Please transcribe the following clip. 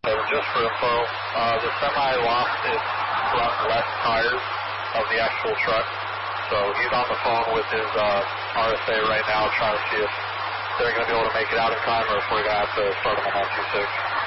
So just for info, the semi lost its front left tires of the actual truck. So he's on the phone with his RSA right now trying to see if they're going to be able to make it out in time or if we're going to have to start him on 126.